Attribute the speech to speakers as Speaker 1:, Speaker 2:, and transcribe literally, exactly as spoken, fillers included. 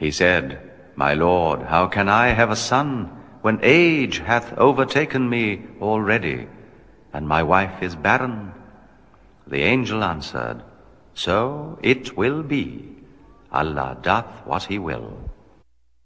Speaker 1: He said, My Lord, how can I have a son when age hath overtaken me already, and my wife is barren? The angel answered, So it will be. Allah doth what he will.